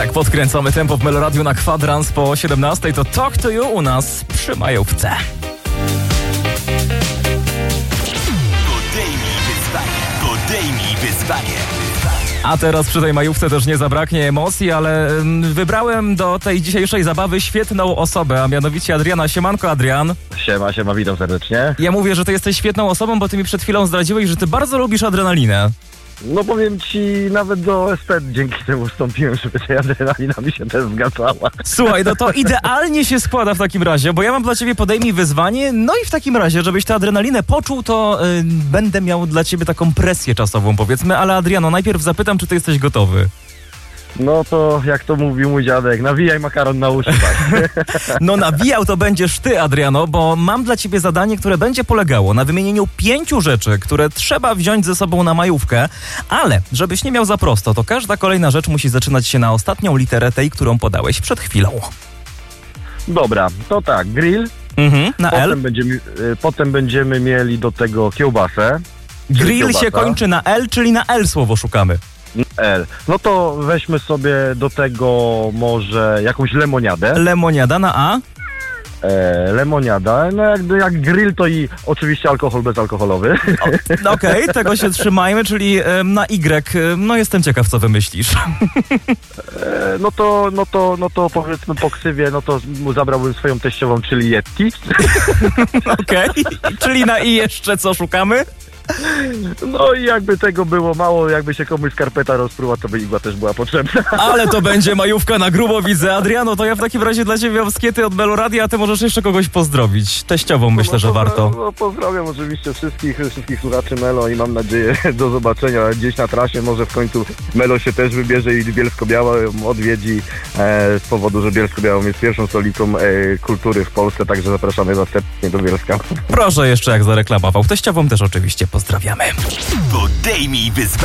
Tak, podkręcamy tempo w Meloradiu na kwadrans po 17. To Talk to You u nas przy majówce. Podejmij wyzwanie. A teraz przy tej majówce też nie zabraknie emocji, ale wybrałem do tej dzisiejszej zabawy świetną osobę, a mianowicie Adriana. Siemanko, Adrian. Siema, witam serdecznie. Ja mówię, że ty jesteś świetną osobą, bo ty mi przed chwilą zdradziłeś, że ty bardzo lubisz adrenalinę. No powiem ci, nawet do SP dzięki temu wstąpiłem, żeby ta adrenalina mi się też zgadzała. Słuchaj, no to idealnie się składa w takim razie, bo ja mam dla ciebie podejmij wyzwanie, no i w takim razie, żebyś tę adrenalinę poczuł, to będę miał dla ciebie taką presję czasową, powiedzmy, ale Adriano, najpierw zapytam, czy ty jesteś gotowy. No to, jak to mówił mój dziadek, nawijaj makaron na uszy, tak? No nawijał to będziesz ty, Adriano, bo mam dla ciebie zadanie, które będzie polegało na wymienieniu 5 rzeczy, które trzeba wziąć ze sobą na majówkę, ale żebyś nie miał za prosto, to każda kolejna rzecz musi zaczynać się na ostatnią literę tej, którą podałeś przed chwilą. Dobra, to tak, grill. Na L. Potem będziemy mieli do tego kiełbasę. Grill kiełbasa. się kończy na L, czyli na L słowo szukamy. L. No to weźmy sobie do tego może jakąś lemoniadę. Lemoniada na A. Lemoniada, no jak grill to i oczywiście alkohol bezalkoholowy. Okej, tego się trzymajmy, czyli na Y. No jestem ciekaw, co wymyślisz. No to powiedzmy po ksywie, no to zabrałbym swoją teściową, czyli Yeti. Okej, czyli na I jeszcze co szukamy? No i jakby tego było mało, jakby się komuś skarpeta rozpruła, to by igła też była potrzebna. Ale to będzie majówka na grubo, widzę. Adriano, to ja w takim razie dla ciebie mam skiety od Meloradia, a ty możesz jeszcze kogoś pozdrowić. Teściową myślę, że warto. No, pozdrawiam oczywiście wszystkich słuchaczy Melo i mam nadzieję do zobaczenia gdzieś na trasie. Może w końcu Melo się też wybierze i Bielsko-Białą odwiedzi z powodu, że Bielsko-Białą jest pierwszą stolicą kultury w Polsce, także zapraszamy was serdecznie do Bielska. Proszę jeszcze jak zareklamował. Teściową też oczywiście pozdrawiamy. Podejmij wyzwanie.